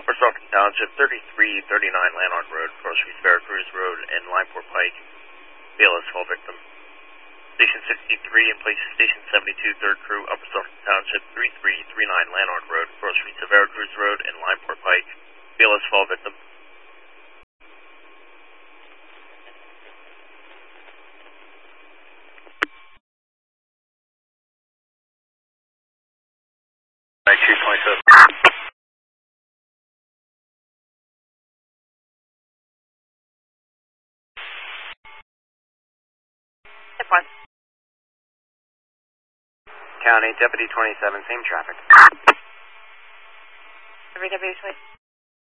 Upper Stockton Township, 3339 Lanark Road, Cross Street, Veracruz Road, and Lineport Pike. BLS fall victim. Station 63 in place of Station 72, 3rd Crew, Upper Stockton Township, 3339 Lanark Road, Cross Street, Veracruz Road, and Lineport Pike. BLS fall victim. County, Deputy 27, same traffic. Every W 27.